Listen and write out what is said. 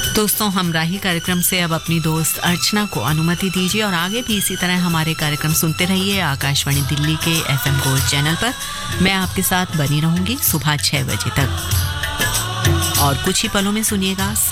दोस्तों, हमराही कार्यक्रम से अब अपनी दोस्त अर्चना को अनुमति दीजिए और आगे भी इसी तरह हमारे कार्यक्रम सुनते रहिए आकाशवाणी दिल्ली के FM गोल्ड चैनल पर। मैं आपके साथ बनी रहूंगी सुबह 6 बजे तक और कुछ ही पलों में सुनिएगा